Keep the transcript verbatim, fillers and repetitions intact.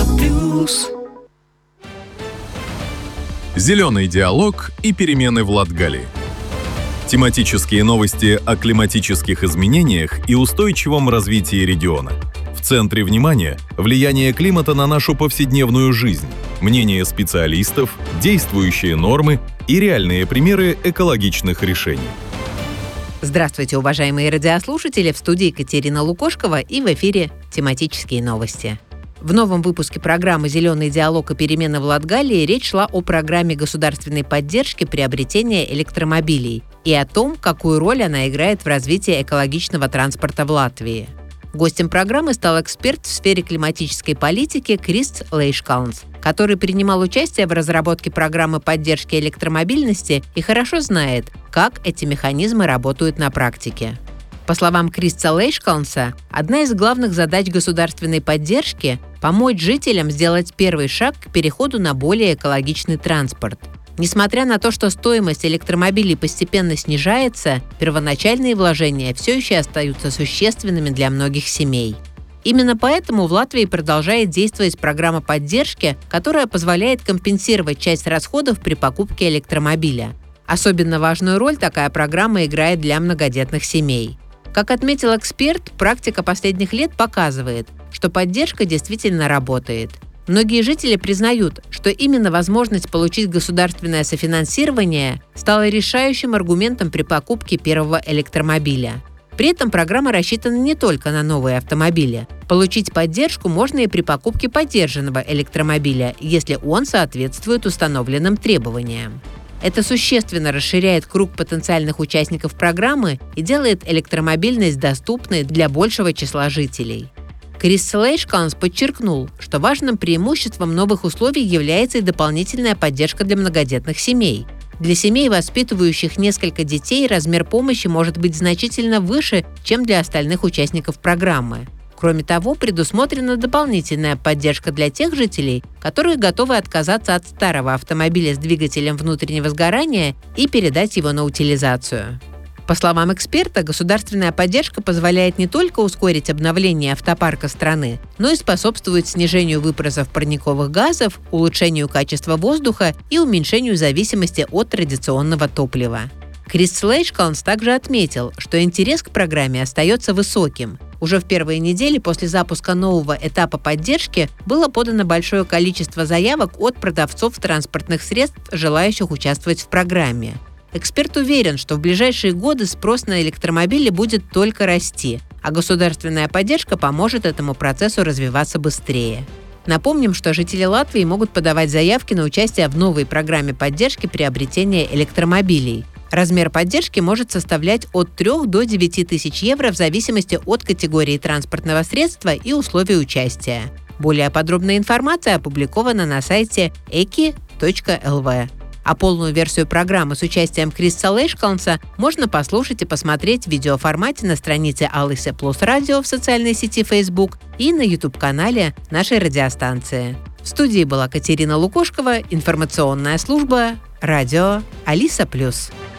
Плюс. Зеленый диалог и перемены в Латгалии. Тематические новости о климатических изменениях и устойчивом развитии региона. В центре внимания – влияние климата на нашу повседневную жизнь, мнения специалистов, действующие нормы и реальные примеры экологичных решений. Здравствуйте, уважаемые радиослушатели! В студии Екатерина Лукошкова и в эфире тематические новости. В новом выпуске программы «Зеленый диалог и перемены в Латгалии» речь шла о программе государственной поддержки приобретения электромобилей и о том, какую роль она играет в развитии экологичного транспорта в Латвии. Гостем программы стал эксперт в сфере климатической политики Кристс Лейшкалнс, который принимал участие в разработке программы поддержки электромобильности и хорошо знает, как эти механизмы работают на практике. По словам Кристса Лейшкалнса, одна из главных задач государственной поддержки – помочь жителям сделать первый шаг к переходу на более экологичный транспорт. Несмотря на то, что стоимость электромобилей постепенно снижается, первоначальные вложения все еще остаются существенными для многих семей. Именно поэтому в Латвии продолжает действовать программа поддержки, которая позволяет компенсировать часть расходов при покупке электромобиля. Особенно важную роль такая программа играет для многодетных семей. Как отметил эксперт, практика последних лет показывает, что поддержка действительно работает. Многие жители признают, что именно возможность получить государственное софинансирование стала решающим аргументом при покупке первого электромобиля. При этом программа рассчитана не только на новые автомобили. Получить поддержку можно и при покупке подержанного электромобиля, если он соответствует установленным требованиям. Это существенно расширяет круг потенциальных участников программы и делает электромобильность доступной для большего числа жителей. Крис Лейшкалнс подчеркнул, что важным преимуществом новых условий является и дополнительная поддержка для многодетных семей. Для семей, воспитывающих несколько детей, размер помощи может быть значительно выше, чем для остальных участников программы. Кроме того, предусмотрена дополнительная поддержка для тех жителей, которые готовы отказаться от старого автомобиля с двигателем внутреннего сгорания и передать его на утилизацию. По словам эксперта, государственная поддержка позволяет не только ускорить обновление автопарка страны, но и способствует снижению выбросов парниковых газов, улучшению качества воздуха и уменьшению зависимости от традиционного топлива. Крис Лейшкалнс также отметил, что интерес к программе остается высоким. Уже в первые недели после запуска нового этапа поддержки было подано большое количество заявок от продавцов транспортных средств, желающих участвовать в программе. Эксперт уверен, что в ближайшие годы спрос на электромобили будет только расти, а государственная поддержка поможет этому процессу развиваться быстрее. Напомним, что жители Латвии могут подавать заявки на участие в новой программе поддержки приобретения электромобилей. Размер поддержки может составлять от трёх до девяти тысяч евро в зависимости от категории транспортного средства и условий участия. Более подробная информация опубликована на сайте эки точка эл ви. А полную версию программы с участием Кристса Лейшкалнса можно послушать и посмотреть в видеоформате на странице Алисе Плюс Радио в социальной сети Facebook и на YouTube-канале нашей радиостанции. В студии была Екатерина Лукошкова, информационная служба «Радио Алиса Плюс».